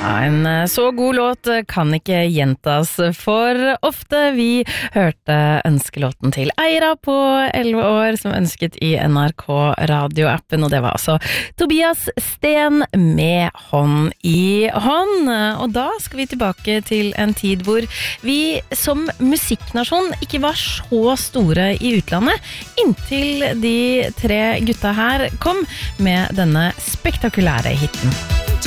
En så god låt kan ikke gjentas for ofte. Vi hørte ønskelåten til Eira på 11 år som ønsket i NRK radioappen, og det var altså Tobias Sten med Hånd i hånd. Og da skal vi tilbake til en tid hvor vi som musikknasjon ikke var så store i utlandet, inntil de tre gutta her kom med denne spektakulære hitten.